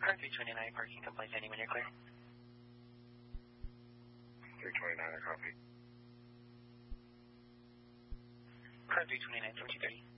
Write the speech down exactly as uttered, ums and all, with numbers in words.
Car three twenty-nine, parking compliance ending when you're clear. three twenty-nine, I copy. Car three twenty-nine, fourteen thirty.